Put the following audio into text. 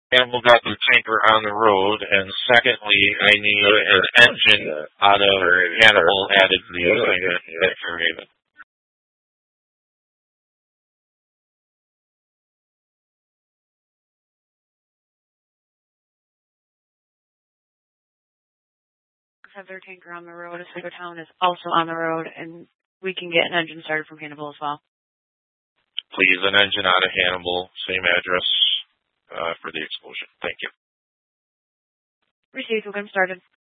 Hannibal got the tanker on the road, and secondly, I need an engine out of Hannibal added to the other thing at Fairhaven. Have their tanker on the road. Oswego Town is also on the road, and we can get an engine started from Hannibal as well. Please, an engine out of Hannibal, same address for the explosion. Thank you. Received. We'll get them started.